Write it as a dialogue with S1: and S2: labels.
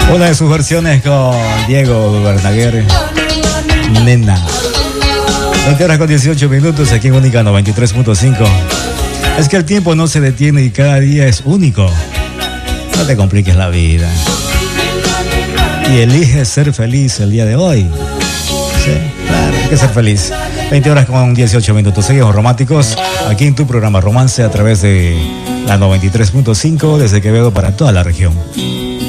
S1: Una de sus versiones con Diego Verdaguer, Nena. 20 horas con 18 minutos aquí en Única 93.5. Es que el tiempo no se detiene y cada día es único. No te compliques la vida. Y eliges ser feliz el día de hoy. Sí, claro, hay que ser feliz. 20 horas con 18 minutos. Seguimos románticos aquí en tu programa Romance a través de la 93.5 desde Quevedo para toda la región.